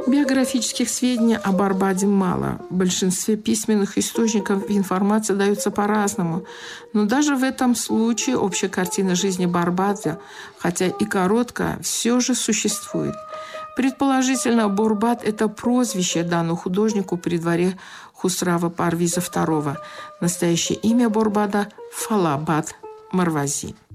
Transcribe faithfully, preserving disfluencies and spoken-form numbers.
Биографических сведений о Барбаде мало. В большинстве письменных источников информация дается по-разному. Но даже в этом случае общая картина жизни Барбада, хотя и короткая, все же существует. Предположительно, Борбад – это прозвище, данное художнику при дворе Хусрава Парвиза второго. Настоящее имя Борбада – Фалабад Марвази.